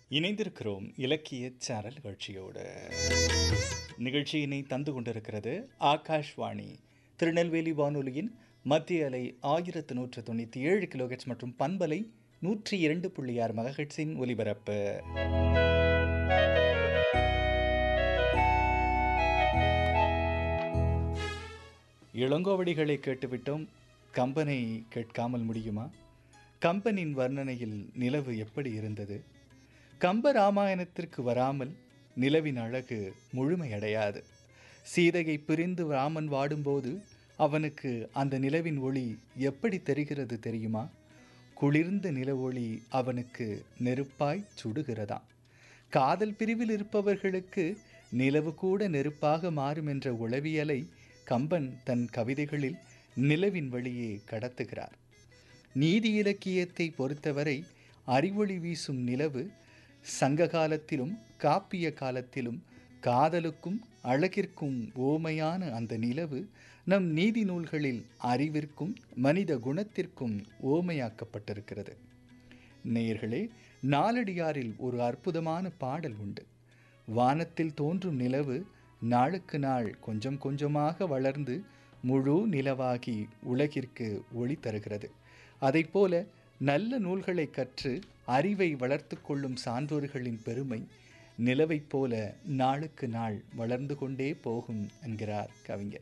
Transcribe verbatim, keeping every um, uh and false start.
இணைந்திருக்கிறோம் இலக்கிய சேனல் நிகழ்ச்சியோடு. நிகழ்ச்சியினை தந்து கொண்டிருக்கிறது ஆகாஷ்வாணி திருநெல்வேலி வானொலியின் மத்திய அலை ஆயிரத்து நூற்று தொண்ணூற்றி ஏழு கிலோஹெட்ஸ் மற்றும் பண்பலை நூற்றி இரண்டு புள்ளி ஆறு மெகாஹெட்ஸின் ஒலிபரப்பு. இளங்கோவடிகளை கேட்டுவிட்டோம், கம்பனை கேட்காமல் முடியுமா? கம்பனின் வர்ணனையில் நிலவு எப்படி இருந்தது? கம்ப ராமாயணத்திற்கு வராமல் நிலவின் அழகு முழுமையடையாது. சீதையை பிரிந்து ராமன் வாடும்போது அவனுக்கு அந்த நிலவின் ஒளி எப்படி தெரிகிறது தெரியுமா? குளிர்ந்த நில ஒளி அவனுக்கு நெருப்பாய் சுடுகிறதாம். காதல் பிரிவில் இருப்பவர்களுக்கு நிலவு கூட நெருப்பாக மாறும் என்ற உளவியலை கம்பன் தன் கவிதைகளில் நிலவின் வழியே கடத்துகிறார். நீதி இலக்கியத்தை பொறுத்தவரை அறிவொளி வீசும் நிலவு சங்க காலத்திலும் காப்பிய காலத்திலும் காதலுக்கும் அழகிற்கும் ஓமையான அந்த நிலவு நம் நீதி நூல்களில் அறிவிற்கும் மனித குணத்திற்கும் ஓமையாக்கப்பட்டிருக்கிறது. நேயர்களே, நாலடியாரில் ஒரு அற்புதமான பாடல் உண்டு. வானத்தில் தோன்றும் நிலவு நாளுக்கு நாள் கொஞ்சம் கொஞ்சமாக வளர்ந்து முழு நிலவாகி உலகிற்கு ஒளி தருகிறது. அதைப்போல நல்ல நூல்களை கற்று அறிவை வளர்த்து கொள்ளும் சான்றோர்களின் பெருமை நிலவைப் போல நாளுக்கு நாள் வளர்ந்து கொண்டே போகும் என்கிறார் கவிஞர்.